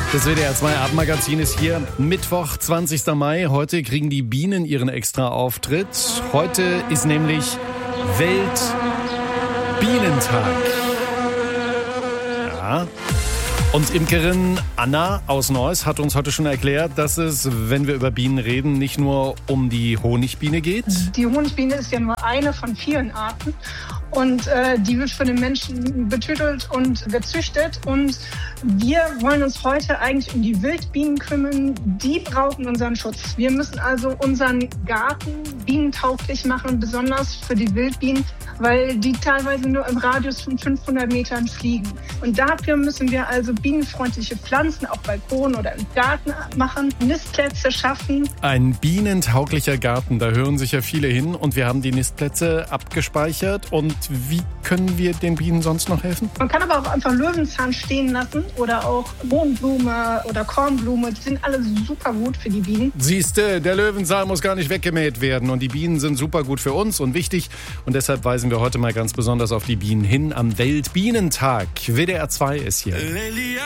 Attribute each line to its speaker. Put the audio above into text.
Speaker 1: Das WDR 2 Abendmagazin ist hier. Mittwoch, 20. Mai. Heute kriegen die Bienen ihren Extra-Auftritt. Heute ist nämlich Weltbienentag. Ja. Und Imkerin Anna aus Neuss hat uns heute schon erklärt, dass es, wenn wir über Bienen reden, nicht nur um die Honigbiene geht.
Speaker 2: Die Honigbiene ist ja nur eine von vielen Arten. Und die wird von den Menschen betütelt und gezüchtet. Und wir wollen uns heute eigentlich um die Wildbienen kümmern. Die brauchen unseren Schutz. Wir müssen also unseren Garten bienentauglich machen, besonders für die Wildbienen, weil die teilweise nur im Radius von 500 Metern fliegen. Und dafür müssen wir also bienenfreundliche Pflanzen auf Balkon oder im Garten machen, Nistplätze schaffen.
Speaker 1: Ein bienentauglicher Garten, da hören sich ja viele hin. Und wir haben die Nistplätze abgespeichert. Und wie können wir den Bienen sonst noch helfen?
Speaker 2: Man kann aber auch einfach Löwenzahn stehen lassen oder auch Mohnblume oder Kornblume. Die sind alle super gut für die Bienen.
Speaker 1: Siehste, der Löwenzahn muss gar nicht weggemäht werden. Und die Bienen sind super gut für uns und wichtig. Und deshalb weisen wir heute mal ganz besonders auf die Bienen hin am Weltbienentag. WDR 2 ist hier.